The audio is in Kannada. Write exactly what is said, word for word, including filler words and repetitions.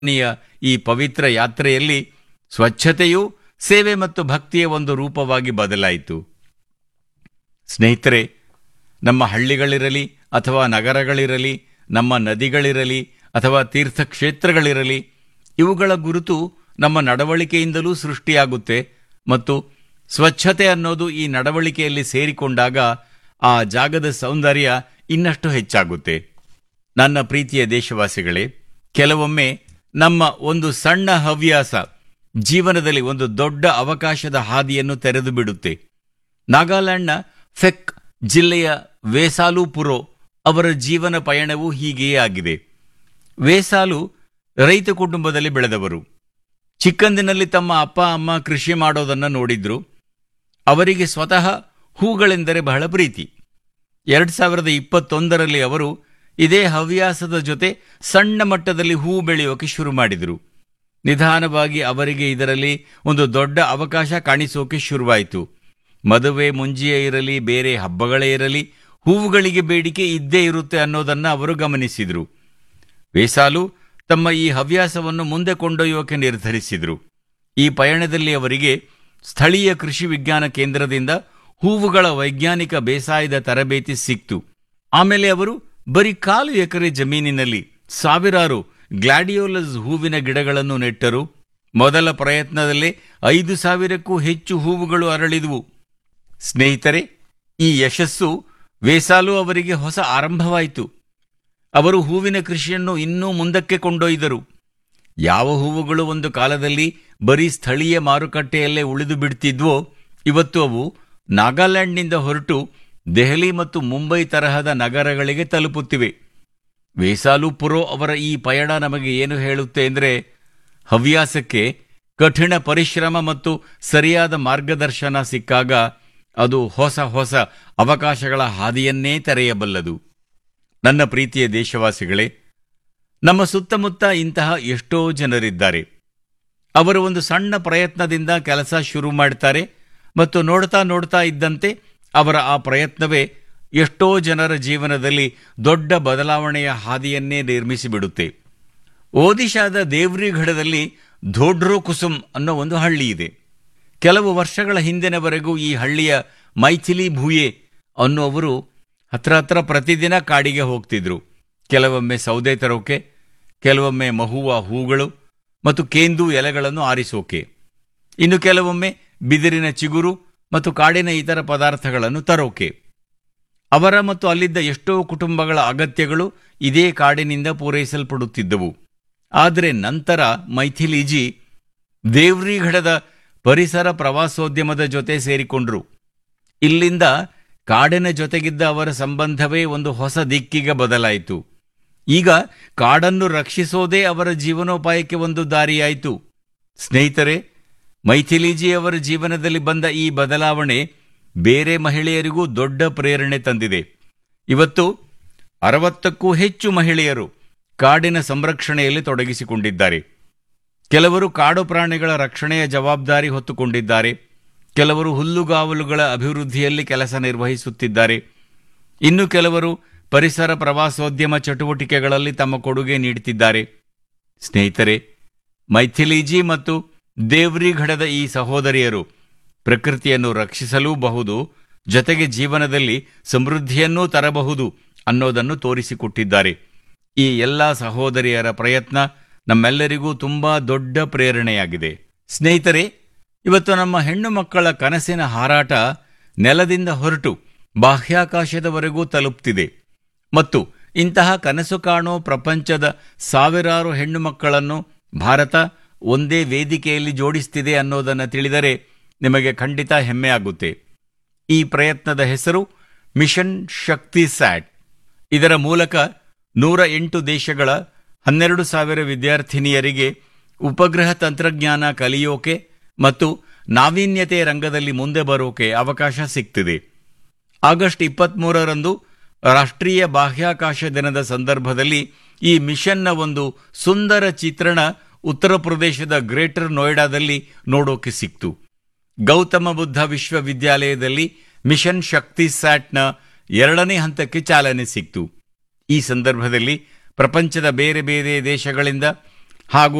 ನಿಯ ಈ ಪವಿತ್ರ ಯಾತ್ರೆಯಲ್ಲಿ ಸ್ವಚ್ಛತೆಯೂ ಸೇವೆ ಮತ್ತು ಭಕ್ತಿಯ ಒಂದು ರೂಪವಾಗಿ ಬದಲಾಯಿತು. ಸ್ನೇಹಿತರೆ, ನಮ್ಮ ಹಳ್ಳಿಗಳಿರಲಿ ಅಥವಾ ನಗರಗಳಿರಲಿ, ನಮ್ಮ ನದಿಗಳಿರಲಿ ಅಥವಾ ತೀರ್ಥಕ್ಷೇತ್ರಗಳಿರಲಿ, ಇವುಗಳ ಗುರುತು ನಮ್ಮ ನಡವಳಿಕೆಯಿಂದಲೂ ಸೃಷ್ಟಿಯಾಗುತ್ತೆ ಮತ್ತು ಸ್ವಚ್ಛತೆ ಅನ್ನೋದು ಈ ನಡವಳಿಕೆಯಲ್ಲಿ ಸೇರಿಕೊಂಡಾಗ ಆ ಜಾಗದ ಸೌಂದರ್ಯ ಇನ್ನಷ್ಟು ಹೆಚ್ಚಾಗುತ್ತೆ. ನನ್ನ ಪ್ರೀತಿಯ ದೇಶವಾಸಿಗಳೇ, ಕೆಲವೊಮ್ಮೆ ನಮ್ಮ ಒಂದು ಸಣ್ಣ ಹವ್ಯಾಸ ಜೀವನದಲ್ಲಿ ಒಂದು ದೊಡ್ಡ ಅವಕಾಶದ ಹಾದಿಯನ್ನು ತೆರೆದು ಬಿಡುತ್ತೆ. ನಾಗಾಲ್ಯಾಂಡ್ನ ಫೆಕ್ ಜಿಲ್ಲೆಯ ವೇಸಾಲು ಪುರೋ ಅವರ ಜೀವನ ಪಯಣವೂ ಹೀಗೆಯೇ ಆಗಿದೆ. ವೇಸಾಲು ರೈತ ಕುಟುಂಬದಲ್ಲಿ ಬೆಳೆದವರು. ಚಿಕ್ಕಂದಿನಲ್ಲಿ ತಮ್ಮ ಅಪ್ಪ ಅಮ್ಮ ಕೃಷಿ ಮಾಡೋದನ್ನು ನೋಡಿದ್ರು. ಅವರಿಗೆ ಸ್ವತಃ ಹೂಗಳೆಂದರೆ ಬಹಳ ಪ್ರೀತಿ. ಎರಡು ಸಾವಿರದ ಇಪ್ಪತ್ತೊಂದರಲ್ಲಿ ಅವರು ಇದೇ ಹವ್ಯಾಸದ ಜೊತೆ ಸಣ್ಣ ಮಟ್ಟದಲ್ಲಿ ಹೂ ಬೆಳೆಯೋಕೆ ಶುರು ಮಾಡಿದರು. ನಿಧಾನವಾಗಿ ಅವರಿಗೆ ಇದರಲ್ಲಿ ಒಂದು ದೊಡ್ಡ ಅವಕಾಶ ಕಾಣಿಸೋಕೆ ಶುರುವಾಯಿತು. ಮದುವೆ ಮುಂಜಿಯೇ ಇರಲಿ, ಬೇರೆ ಹಬ್ಬಗಳೇ ಇರಲಿ, ಹೂವುಗಳಿಗೆ ಬೇಡಿಕೆ ಇದ್ದೇ ಇರುತ್ತೆ ಅನ್ನೋದನ್ನು ಅವರು ಗಮನಿಸಿದರು. ವೇಸಾಲು ತಮ್ಮ ಈ ಹವ್ಯಾಸವನ್ನು ಮುಂದೆ ಕೊಂಡೊಯ್ಯೋಕೆ ನಿರ್ಧರಿಸಿದರು. ಈ ಪಯಣದಲ್ಲಿ ಅವರಿಗೆ ಸ್ಥಳೀಯ ಕೃಷಿ ವಿಜ್ಞಾನ ಕೇಂದ್ರದಿಂದ ಹೂವುಗಳ ವೈಜ್ಞಾನಿಕ ಬೇಸಾಯದ ತರಬೇತಿ ಸಿಕ್ತು. ಆಮೇಲೆ ಅವರು ಬರೀ ಕಾಲು ಎಕರೆ ಜಮೀನಿನಲ್ಲಿ ಸಾವಿರಾರು ಗ್ಲಾಡಿಯೋಲಸ್ ಹೂವಿನ ಗಿಡಗಳನ್ನು ನೆಟ್ಟರು. ಮೊದಲ ಪ್ರಯತ್ನದಲ್ಲೇ ಐದು ಸಾವಿರಕ್ಕೂ ಹೆಚ್ಚು ಹೂವುಗಳು ಅರಳಿದವು. ಸ್ನೇಹಿತರೆ, ಈ ಯಶಸ್ಸು ವೇಸಾಲು ಅವರಿಗೆ ಹೊಸ ಆರಂಭವಾಯಿತು. ಅವರು ಹೂವಿನ ಕೃಷಿಯನ್ನು ಇನ್ನೂ ಮುಂದಕ್ಕೆ ಕೊಂಡೊಯ್ದರು. ಯಾವ ಹೂವುಗಳು ಒಂದು ಕಾಲದಲ್ಲಿ ಬರೀ ಸ್ಥಳೀಯ ಮಾರುಕಟ್ಟೆಯಲ್ಲೇ ಉಳಿದು ಬಿಡ್ತಿದ್ವೋ, ಇವತ್ತು ಅವು ನಾಗಾಲ್ಯಾಂಡ್ನಿಂದ ಹೊರಟು ದೆಹಲಿ ಮತ್ತು ಮುಂಬೈ ತರಹದ ನಗರಗಳಿಗೆ ತಲುಪುತ್ತಿವೆ. ವೇಸಾಲು ಪುರೋ ಅವರ ಈ ಪಯಣ ನಮಗೆ ಏನು ಹೇಳುತ್ತೆ ಅಂದರೆ, ಹವ್ಯಾಸಕ್ಕೆ ಕಠಿಣ ಪರಿಶ್ರಮ ಮತ್ತು ಸರಿಯಾದ ಮಾರ್ಗದರ್ಶನ ಸಿಕ್ಕಾಗ ಅದು ಹೊಸ ಹೊಸ ಅವಕಾಶಗಳ ಹಾದಿಯನ್ನೇ ತೆರೆಯಬಲ್ಲದು. ನನ್ನ ಪ್ರೀತಿಯ ದೇಶವಾಸಿಗಳೇ, ನಮ್ಮ ಸುತ್ತಮುತ್ತ ಇಂತಹ ಎಷ್ಟೋ ಜನರಿದ್ದಾರೆ. ಅವರು ಒಂದು ಸಣ್ಣ ಪ್ರಯತ್ನದಿಂದ ಕೆಲಸ ಶುರು ಮಾಡ್ತಾರೆ ಮತ್ತು ನೋಡ್ತಾ ನೋಡ್ತಾ ಇದ್ದಂತೆ ಅವರ ಆ ಪ್ರಯತ್ನವೇ ಎಷ್ಟೋ ಜನರ ಜೀವನದಲ್ಲಿ ದೊಡ್ಡ ಬದಲಾವಣೆಯ ಹಾದಿಯನ್ನೇ ನಿರ್ಮಿಸಿಬಿಡುತ್ತೆ. ಒಡಿಶಾದ ದೇವ್ರಿಘಡದಲ್ಲಿ ಧೋಡ್ರೋ ಕುಸುಮ್ ಅನ್ನೋ ಒಂದು ಹಳ್ಳಿ ಇದೆ. ಕೆಲವು ವರ್ಷಗಳ ಹಿಂದಿನವರೆಗೂ ಈ ಹಳ್ಳಿಯ ಮೈಥಿಲಿ ಭೂಯೆ ಅನ್ನುವರು ಹತ್ರ ಹತ್ರ ಪ್ರತಿದಿನ ಕಾಡಿಗೆ ಹೋಗ್ತಿದ್ರು. ಕೆಲವೊಮ್ಮೆ ಸೌದೆ ತರೋಕೆ, ಕೆಲವೊಮ್ಮೆ ಮಹುವ ಹೂಗಳು ಮತ್ತು ಕೇಂದು ಎಲೆಗಳನ್ನು ಆರಿಸೋಕೆ, ಇನ್ನು ಕೆಲವೊಮ್ಮೆ ಬಿದಿರಿನ ಚಿಗುರು ಮತ್ತು ಕಾಡಿನ ಇತರ ಪದಾರ್ಥಗಳನ್ನು ತರೋಕೆ. ಅವರ ಮತ್ತು ಅಲ್ಲಿದ್ದ ಎಷ್ಟೋ ಕುಟುಂಬಗಳ ಅಗತ್ಯಗಳು ಇದೇ ಕಾಡಿನಿಂದ ಪೂರೈಸಲ್ಪಡುತ್ತಿದ್ದವು. ಆದರೆ ನಂತರ ಮೈಥಿಲಿಜಿ ದೇವ್ರಿಘಡದ ಪರಿಸರ ಪ್ರವಾಸೋದ್ಯಮದ ಜೊತೆ ಸೇರಿಕೊಂಡ್ರು. ಇಲ್ಲಿಂದ ಕಾಡಿನ ಜೊತೆಗಿದ್ದ ಅವರ ಸಂಬಂಧವೇ ಒಂದು ಹೊಸ ದಿಕ್ಕಿಗೆ ಬದಲಾಯಿತು. ಈಗ ಕಾಡನ್ನು ರಕ್ಷಿಸೋದೇ ಅವರ ಜೀವನೋಪಾಯಕ್ಕೆ ಒಂದು ದಾರಿಯಾಯಿತು. ಸ್ನೇಹಿತರೆ, ಮೈಥಿಲಿಜಿ ಅವರ ಜೀವನದಲ್ಲಿ ಬಂದ ಈ ಬದಲಾವಣೆ ಬೇರೆ ಮಹಿಳೆಯರಿಗೂ ದೊಡ್ಡ ಪ್ರೇರಣೆ ತಂದಿದೆ. ಇವತ್ತು ಅರವತ್ತಕ್ಕೂ ಹೆಚ್ಚು ಮಹಿಳೆಯರು ಕಾಡಿನ ಸಂರಕ್ಷಣೆಯಲ್ಲಿ ತೊಡಗಿಸಿಕೊಂಡಿದ್ದಾರೆ. ಕೆಲವರು ಕಾಡು ಪ್ರಾಣಿಗಳ ರಕ್ಷಣೆಯ ಜವಾಬ್ದಾರಿ ಹೊತ್ತುಕೊಂಡಿದ್ದಾರೆ. ಕೆಲವರು ಹುಲ್ಲುಗಾವಲುಗಳ ಅಭಿವೃದ್ಧಿಯಲ್ಲಿ ಕೆಲಸ ನಿರ್ವಹಿಸುತ್ತಿದ್ದಾರೆ. ಇನ್ನು ಕೆಲವರು ಪರಿಸರ ಪ್ರವಾಸೋದ್ಯಮ ಚಟುವಟಿಕೆಗಳಲ್ಲಿ ತಮ್ಮ ಕೊಡುಗೆ ನೀಡುತ್ತಿದ್ದಾರೆ. ಸ್ನೇಹಿತರೆ, ಮೈಥಿಲಿಜಿ ಮತ್ತು ದೇವ್ರಿಘಡದ ಈ ಸಹೋದರಿಯರು ಪ್ರಕೃತಿಯನ್ನು ರಕ್ಷಿಸಲೂಬಹುದು, ಜೊತೆಗೆ ಜೀವನದಲ್ಲಿ ಸಮೃದ್ಧಿಯನ್ನೂ ತರಬಹುದು ಅನ್ನೋದನ್ನು ತೋರಿಸಿಕೊಟ್ಟಿದ್ದಾರೆ. ಈ ಎಲ್ಲ ಸಹೋದರಿಯರ ಪ್ರಯತ್ನ ನಮ್ಮೆಲ್ಲರಿಗೂ ತುಂಬಾ ದೊಡ್ಡ ಪ್ರೇರಣೆಯಾಗಿದೆ. ಸ್ನೇಹಿತರೆ, ಇವತ್ತು ನಮ್ಮ ಹೆಣ್ಣು ಮಕ್ಕಳ ಕನಸಿನ ಹಾರಾಟ ನೆಲದಿಂದ ಹೊರಟು ಬಾಹ್ಯಾಕಾಶದವರೆಗೂ ತಲುಪ್ತಿದೆ ಮತ್ತು ಇಂತಹ ಕನಸು ಕಾಣೋ ಪ್ರಪಂಚದ ಸಾವಿರಾರು ಹೆಣ್ಣು ಮಕ್ಕಳನ್ನು ಭಾರತ ಒಂದೇ ವೇದಿಕೆಯಲ್ಲಿ ಜೋಡಿಸ್ತಿದೆ ಅನ್ನೋದನ್ನು ತಿಳಿದರೆ ನಿಮಗೆ ಖಂಡಿತ ಹೆಮ್ಮೆ ಆಗುತ್ತೆ. ಈ ಪ್ರಯತ್ನದ ಹೆಸರು ಮಿಷನ್ ಶಕ್ತಿ ಸ್ಯಾಟ್. ಇದರ ಮೂಲಕ ನೂರ ಎಂಟು ದೇಶಗಳ ಹನ್ನೆರಡು ಸಾವಿರ ವಿದ್ಯಾರ್ಥಿನಿಯರಿಗೆ ಉಪಗ್ರಹ ತಂತ್ರಜ್ಞಾನ ಕಲಿಯೋಕೆ ಮತ್ತು ನಾವೀನ್ಯತೆ ರಂಗದಲ್ಲಿ ಮುಂದೆ ಬರೋಕೆ ಅವಕಾಶ ಸಿಗ್ತಿದೆ. ಆಗಸ್ಟ್ ಇಪ್ಪತ್ತ್ಮೂರರಂದು ರಾಷ್ಟ್ರೀಯ ಬಾಹ್ಯಾಕಾಶ ದಿನದ ಸಂದರ್ಭದಲ್ಲಿ ಈ ಮಿಷನ್ನ ಒಂದು ಸುಂದರ ಚಿತ್ರಣ ಉತ್ತರ ಪ್ರದೇಶದ ಗ್ರೇಟರ್ ನೋಯ್ಡಾದಲ್ಲಿ ನೋಡೋಕೆ ಸಿಕ್ತು. ಗೌತಮ ಬುದ್ಧ ವಿಶ್ವವಿದ್ಯಾಲಯದಲ್ಲಿ ಮಿಷನ್ ಶಕ್ತಿ ಸ್ಯಾಟ್ನ ಎರಡನೇ ಹಂತಕ್ಕೆ ಚಾಲನೆ ಸಿಕ್ತು. ಈ ಸಂದರ್ಭದಲ್ಲಿ ಪ್ರಪಂಚದ ಬೇರೆ ಬೇರೆ ದೇಶಗಳಿಂದ ಹಾಗೂ